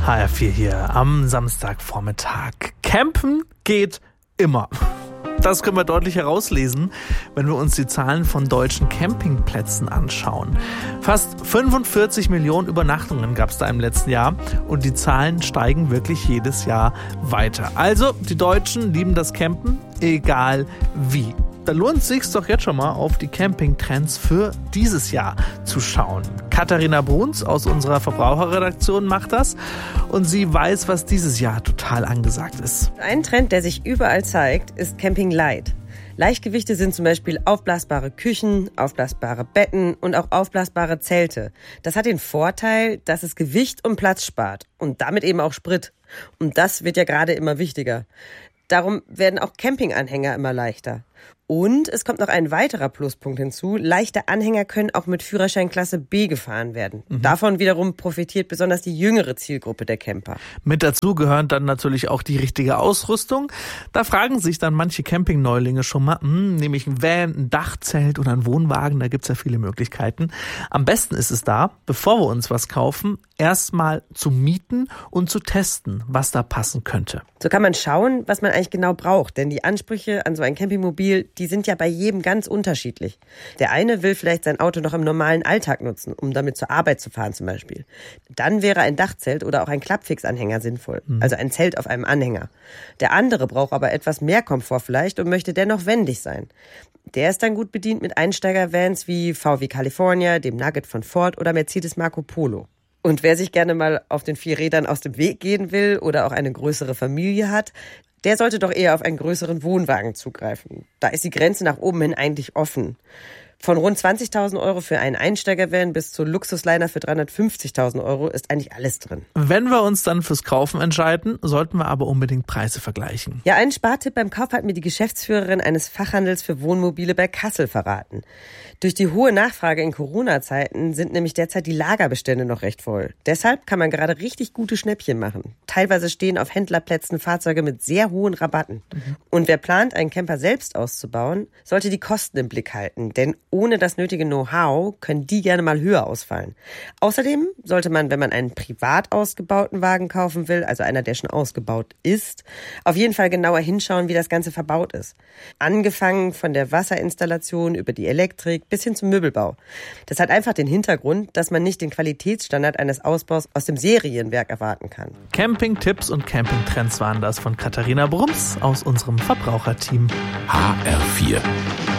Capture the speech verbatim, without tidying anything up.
H R vier hier am Samstagvormittag. Campen geht immer. Das können wir deutlich herauslesen, wenn wir uns die Zahlen von deutschen Campingplätzen anschauen. Fast fünfundvierzig Millionen Übernachtungen gab es da im letzten Jahr und die Zahlen steigen wirklich jedes Jahr weiter. Also, die Deutschen lieben das Campen, egal wie. Da lohnt es sich doch jetzt schon mal auf die Campingtrends für dieses Jahr zu schauen. Katharina Bruns aus unserer Verbraucherredaktion macht das und sie weiß, was dieses Jahr total angesagt ist. Ein Trend, der sich überall zeigt, ist Camping Light. Leichtgewichte sind zum Beispiel aufblasbare Küchen, aufblasbare Betten und auch aufblasbare Zelte. Das hat den Vorteil, dass es Gewicht und Platz spart und damit eben auch Sprit. Und das wird ja gerade immer wichtiger. Darum werden auch Campinganhänger immer leichter. Und es kommt noch ein weiterer Pluspunkt hinzu. Leichte Anhänger können auch mit Führerscheinklasse B gefahren werden. Mhm. Davon wiederum profitiert besonders die jüngere Zielgruppe der Camper. Mit dazu gehören dann natürlich auch die richtige Ausrüstung. Da fragen sich dann manche Campingneulinge schon mal, hm, nehme ich ein Van, ein Dachzelt oder einen Wohnwagen? Da gibt's ja viele Möglichkeiten. Am besten ist es da, bevor wir uns was kaufen, erstmal zu mieten und zu testen, was da passen könnte. So kann man schauen, was man eigentlich genau braucht. Denn die Ansprüche an so ein Campingmobil, die sind ja bei jedem ganz unterschiedlich. Der eine will vielleicht sein Auto noch im normalen Alltag nutzen, um damit zur Arbeit zu fahren zum Beispiel. Dann wäre ein Dachzelt oder auch ein Klappfixanhänger sinnvoll, mhm. also ein Zelt auf einem Anhänger. Der andere braucht aber etwas mehr Komfort vielleicht und möchte dennoch wendig sein. Der ist dann gut bedient mit Einsteiger-Vans wie V W California, dem Nugget von Ford oder Mercedes Marco Polo. Und wer sich gerne mal auf den vier Rädern aus dem Weg gehen will oder auch eine größere Familie hat, der sollte doch eher auf einen größeren Wohnwagen zugreifen. Da ist die Grenze nach oben hin eigentlich offen. Von rund zwanzigtausend Euro für einen Einsteiger-Van bis zu Luxusliner für dreihundertfünfzigtausend Euro ist eigentlich alles drin. Wenn wir uns dann fürs Kaufen entscheiden, sollten wir aber unbedingt Preise vergleichen. Ja, einen Spartipp beim Kauf hat mir die Geschäftsführerin eines Fachhandels für Wohnmobile bei Kassel verraten. Durch die hohe Nachfrage in Corona-Zeiten sind nämlich derzeit die Lagerbestände noch recht voll. Deshalb kann man gerade richtig gute Schnäppchen machen. Teilweise stehen auf Händlerplätzen Fahrzeuge mit sehr hohen Rabatten. Mhm. Und wer plant, einen Camper selbst auszubauen, sollte die Kosten im Blick halten. Denn ohne das nötige Know-how können die gerne mal höher ausfallen. Außerdem sollte man, wenn man einen privat ausgebauten Wagen kaufen will, also einer, der schon ausgebaut ist, auf jeden Fall genauer hinschauen, wie das Ganze verbaut ist. Angefangen von der Wasserinstallation über die Elektrik bis hin zum Möbelbau. Das hat einfach den Hintergrund, dass man nicht den Qualitätsstandard eines Ausbaus aus dem Serienwerk erwarten kann. Campingtipps und Campingtrends waren das von Katharina Bruns aus unserem Verbraucherteam. H R vier